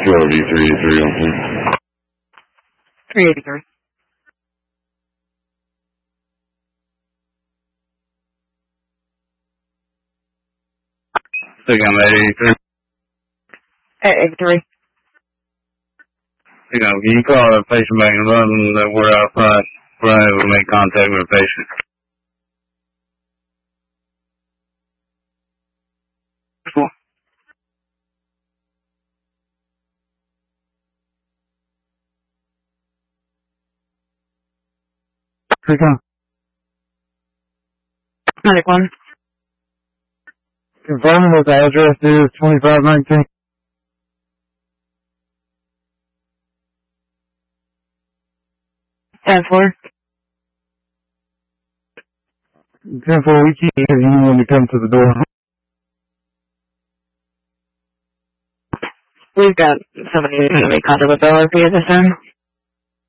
383. 383. Think I'm at 83. At 83. Can you call the patient back in London that we're outside? We're unable to make contact with the patient. Cool. Click on. 91. Confirming that the address is 2519. And 4. 10-4, we can't hear anyone to come to the door. We've got somebody who's going to make contact with Bella via this end.